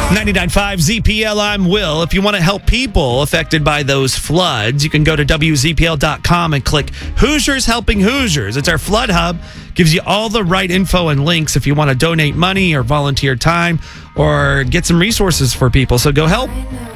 99.5 ZPL, I'm Will. If you want to help people affected by those floods, you can go to WZPL.com and click Hoosiers Helping Hoosiers. It's our flood hub. Gives you all the right info and links if you want to donate money or volunteer time or get some resources for people. So go help.